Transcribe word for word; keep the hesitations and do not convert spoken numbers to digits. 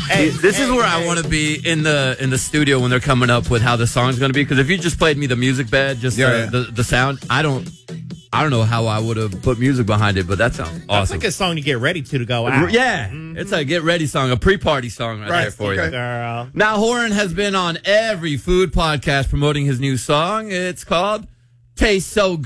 Hey, this hey, is where hey. I want to be in the in the studio when they're coming up with how the song's going to be. Because if you just played me the music bed, just Yeah, the, yeah. The, the sound, I don't, I don't know how I would have put music behind it. But that sounds That's awesome. like a song to get ready to to go out. Yeah, it's a get ready song, a pre-party song right, Right, there for okay. you. Girl. Now, Horan has been on every food podcast promoting his new song. It's called Taste So Good.